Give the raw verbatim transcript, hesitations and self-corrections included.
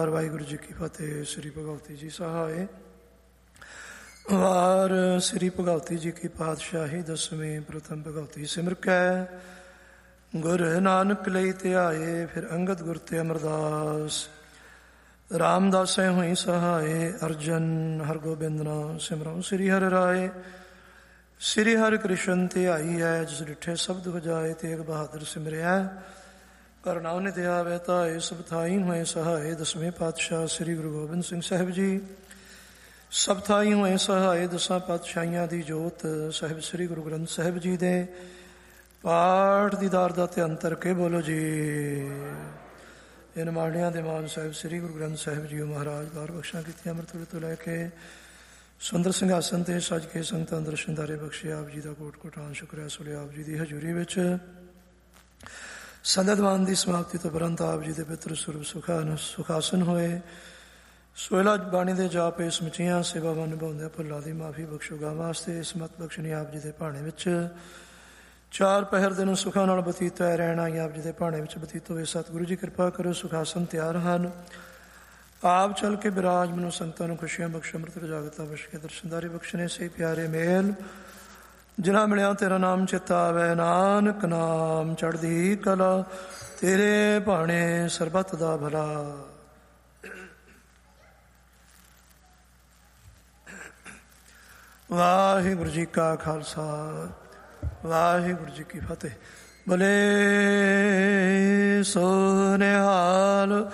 ਓੰਕਾਰ ਵਾਹਿਗੁਰੂ ਜੀ ਕੀ ਫਤਿਹ। ਸ੍ਰੀ ਭਗਵਤੀ ਜੀ ਸਹਾਏ। ਵਾਰ ਸ੍ਰੀ ਭਗਵਤੀ ਜੀ ਕੀ ਪਾਤਸ਼ਾਹੀ ਦਸਵੀਂ। ਪ੍ਰਥਮ ਭਗਵਤੀ ਸਿਮਰ ਕੈ ਗੁਰ ਨਾਨਕ ਲਈ ਧਿਆਏ। ਫਿਰ ਅੰਗਦ ਗੁਰ ਤੇ ਅਮਰਦਾਸ ਰਾਮਦਾਸੈ ਹੋਈ ਸਹਾਏ। ਅਰਜਨ ਹਰਗੋਬਿੰਦ ਨਾਮ ਸਿਮਰਉ ਸ੍ਰੀ ਹਰਿ ਰਾਏ। ਸ੍ਰੀ ਹਰਿ ਕ੍ਰਿਸ਼ਨ ਧਿਆਈ ਹੈ ਜਿਸ ਡਿਠੇ ਸ਼ਬਦ ਹੋ ਜਾਏ। ਤੇਗ ਬਹਾਦਰ ਸਿਮਰਿਆ ਕਰਨਾਉ ਨਿਤ ਆਵੇ ਧਾਏ। ਸਭ ਥਾਈ ਹੋਏ ਸਹਾਏ। ਦਸਵੇਂ ਪਾਤਸ਼ਾਹ ਸ੍ਰੀ ਗੁਰੂ ਗੋਬਿੰਦ ਸਿੰਘ ਸਾਹਿਬ ਜੀ ਸਭ ਥਾਈ ਹੋਏ ਸਹਾਏ। ਦਸਾਂ ਪਾਤਸ਼ਾਹੀਆਂ ਦੀ ਜੋਤ ਸਾਹਿਬ ਸ੍ਰੀ ਗੁਰੂ ਗ੍ਰੰਥ ਸਾਹਿਬ ਜੀ ਦੇ ਪਾਠ ਦੀਦਾਰ ਦਾ ਧਿਆਨ ਧਰ ਕੇ ਬੋਲੋ ਜੀ। ਇਨ ਮਾੜਿਆਂ ਦੇ ਮਾਨ ਸਾਹਿਬ ਸ੍ਰੀ ਗੁਰੂ ਗ੍ਰੰਥ ਸਾਹਿਬ ਜੀ ਮਹਾਰਾਜ ਬਾਰ ਬਖਸ਼ਾਂ ਕੀਤੀਆਂ ਅੰਮ੍ਰਿਤ ਵੇਲੇ ਤੋਂ ਲੈ ਕੇ ਸੁੰਦਰ ਸਿੰਘਾਸਨ ਤੇ ਸੱਜ ਕੇ ਸੰਗਤਾਂ ਦਰਸ਼ਨ ਦਾਰੇ ਬਖਸ਼ੇ। ਆਪ ਜੀ ਦਾ ਕੋਟ ਕੋਟਾਂ ਸ਼ੁਕਰਿਆ ਸੁਲੇ। ਆਪ ਜੀ ਦੀ ਹਜ਼ੂਰੀ ਵਿੱਚ ਸੰਦਤਵਾਨ ਦੀ ਸਮਾਪਤੀ ਤੋਂ ਉਪਰੰਤ ਆਪ ਜੀ ਦੇ ਪਿਤਰ ਸਰੂਪ ਸੁਖਾਨ ਸੁਖਾਸਨ ਹੋਏ। ਸੋਇਲਾ ਬਾਣੀ ਦੇ ਜਾਪੇ ਸਮੁੱਚੀਆਂ ਸੇਵਾਵਾਂ ਨਿਭਾਉਂਦੇ ਭੁੱਲਾਂ ਦੀ ਮਾਫੀ ਬਖਸ਼ੋਗਾ ਵਾਸਤੇ ਇਸ ਮਤ ਬਖਸ਼ਣੀ ਆਪ ਜੀ ਦੇ ਭਾਣੇ ਵਿੱਚ ਚਾਰ ਪਹਿਰ ਦਿਨ ਸੁੱਖਾਂ ਨਾਲ ਬਤੀਤ ਹੋਇਆ ਰਹਿਣਾ ਆਪ ਜੀ ਦੇ ਭਾਣੇ ਵਿੱਚ ਬਤੀਤ ਹੋਵੇ। ਸਤਿਗੁਰੂ ਜੀ ਕਿਰਪਾ ਕਰੋ। ਸੁਖਾਸਨ ਤਿਆਰ ਹਨ। ਆਪ ਚੱਲ ਕੇ ਬਿਰਾਜ ਮੈਨੂੰ ਸੰਗਤਾਂ ਨੂੰ ਖੁਸ਼ੀਆਂ ਬਖਸ਼ ਅੰਮ੍ਰਿਤ ਰਜਾਗਤਾ ਬਖਸ਼ ਕੇ ਦਰਸ਼ਨਦਾਰੀ ਬਖਸ਼ਣੇ ਸੇ ਪਿਆਰੇ ਮੇਲ ਜਿਨ੍ਹਾਂ ਮਿਲਿਆ ਤੇਰਾ ਨਾਮ ਚਿੱਤਾ ਆਵੈ। ਨਾਨਕ ਨਾਮ ਚੜ੍ਹਦੀ ਕਲਾ ਤੇਰੇ ਭਾਣੇ ਸਰਬੱਤ ਦਾ ਭਲਾ। ਵਾਹਿਗੁਰੂ ਜੀ ਕਾ ਖਾਲਸਾ ਵਾਹਿਗੁਰੂ ਜੀ ਕੀ ਫਤਿਹ। ਬੋਲੇ ਸੋ ਨਿਹਾਲ